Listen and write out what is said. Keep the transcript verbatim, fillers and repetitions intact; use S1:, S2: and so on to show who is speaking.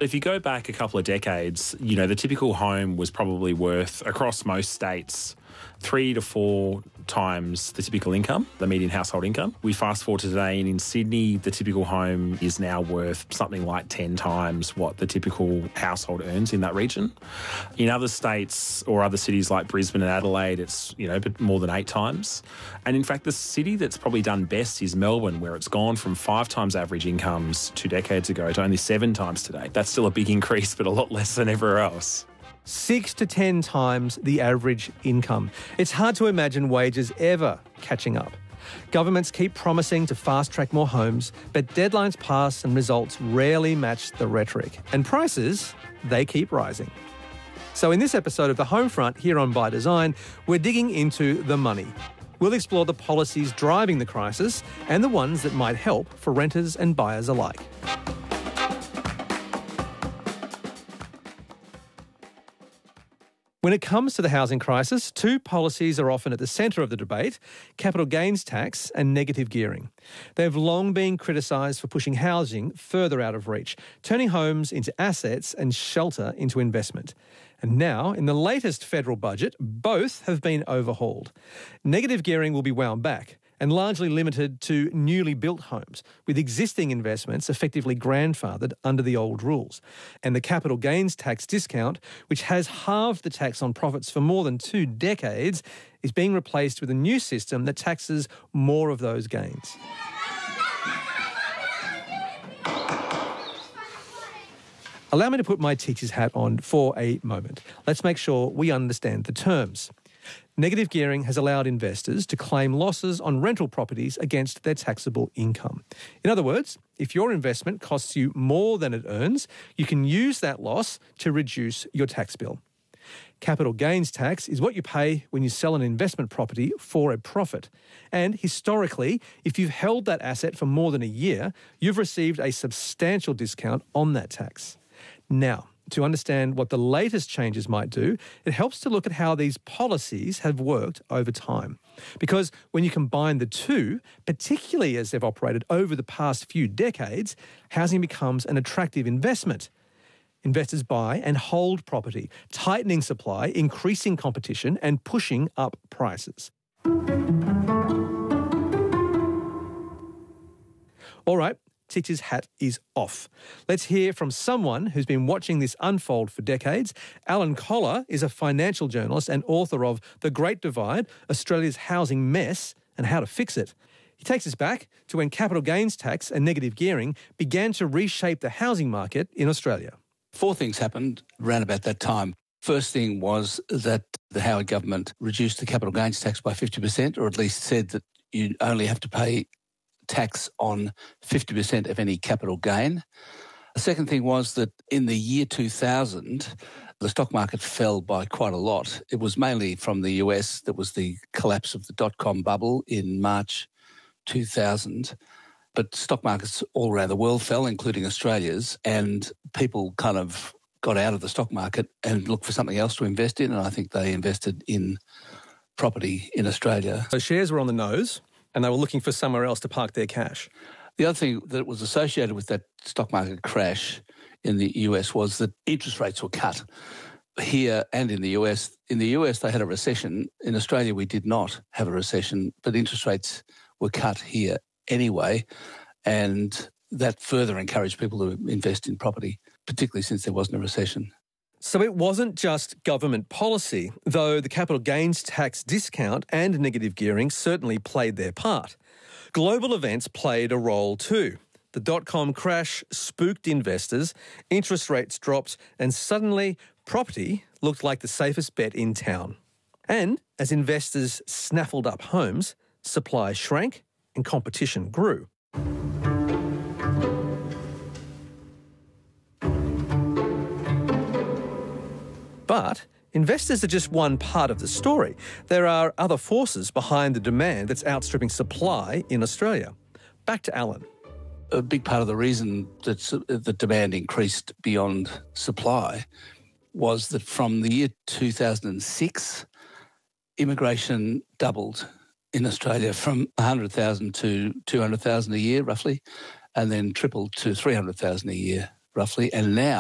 S1: If you go back a couple of decades, you know, the typical home was probably worth, across most states, three to four times the typical income, the median household income. We fast forward to today, and in Sydney, the typical home is now worth something like ten times what the typical household earns in that region. In other states or other cities like Brisbane and Adelaide, it's, you know, more than eight times. And in fact, the city that's probably done best is Melbourne, where it's gone from five times average incomes two decades ago to only seven times today. That's still a big increase, but a lot less than everywhere else.
S2: Six to ten times the average income. It's hard to imagine wages ever catching up. Governments keep promising to fast-track more homes, but deadlines pass and results rarely match the rhetoric. And prices, they keep rising. So in this episode of The Homefront here on By Design, we're digging into the money. We'll explore the policies driving the crisis and the ones that might help for renters and buyers alike. When it comes to the housing crisis, two policies are often at the centre of the debate: capital gains tax and negative gearing. They've long been criticised for pushing housing further out of reach, turning homes into assets and shelter into investment. And now, in the latest federal budget, both have been overhauled. Negative gearing will be wound back and largely limited to newly built homes, with existing investments effectively grandfathered under the old rules. And the capital gains tax discount, which has halved the tax on profits for more than two decades, is being replaced with a new system that taxes more of those gains. Allow me to put my teacher's hat on for a moment. Let's make sure we understand the terms. Negative gearing has allowed investors to claim losses on rental properties against their taxable income. In other words, if your investment costs you more than it earns, you can use that loss to reduce your tax bill. Capital gains tax is what you pay when you sell an investment property for a profit. And historically, if you've held that asset for more than a year, you've received a substantial discount on that tax. Now, to understand what the latest changes might do, it helps to look at how these policies have worked over time. Because when you combine the two, particularly as they've operated over the past few decades, housing becomes an attractive investment. Investors buy and hold property, tightening supply, increasing competition, and pushing up prices. All right. Teacher's hat is off. Let's hear from someone who's been watching this unfold for decades. Alan Kohler is a financial journalist and author of The Great Divide, Australia's Housing Mess and How to Fix It. He takes us back to when capital gains tax and negative gearing began to reshape the housing market in Australia.
S3: Four things happened around about that time. First thing was that the Howard government reduced the capital gains tax by fifty percent, or at least said that you only have to pay tax on fifty percent of any capital gain. The second thing was that in the year two thousand, the stock market fell by quite a lot. It was mainly from the U S. That was the collapse of the dot-com bubble in March two thousand. But stock markets all around the world fell, including Australia's, and people kind of got out of the stock market and looked for something else to invest in, and I think they invested in property in Australia.
S2: So shares were on the nose, and they were looking for somewhere else to park their cash.
S3: The other thing that was associated with that stock market crash in the U S was that interest rates were cut here and in the U S. In the U S, they had a recession. In Australia, we did not have a recession, but interest rates were cut here anyway, and that further encouraged people to invest in property, particularly since there wasn't a recession.
S2: So it wasn't just government policy, though the capital gains tax discount and negative gearing certainly played their part. Global events played a role too. The dot-com crash spooked investors, interest rates dropped, and suddenly property looked like the safest bet in town. And as investors snaffled up homes, supply shrank and competition grew. But investors are just one part of the story. There are other forces behind the demand that's outstripping supply in Australia. Back to Alan.
S3: A big part of the reason that the demand increased beyond supply was that from the year two thousand six, immigration doubled in Australia from one hundred thousand to two hundred thousand a year, roughly, and then tripled to three hundred thousand a year, roughly. And now